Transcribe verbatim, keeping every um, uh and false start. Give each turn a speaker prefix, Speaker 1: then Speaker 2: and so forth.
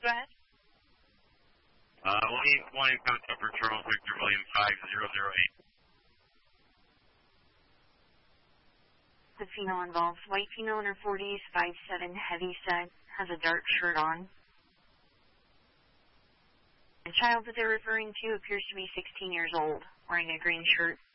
Speaker 1: Go ahead.
Speaker 2: Uh, one, one in contact for Charles Victor William five zero zero eight.
Speaker 1: The female involved. White female in her forties, five seven, heavy set, has a dark shirt on. The child that they're referring to appears to be sixteen years old, wearing a green shirt,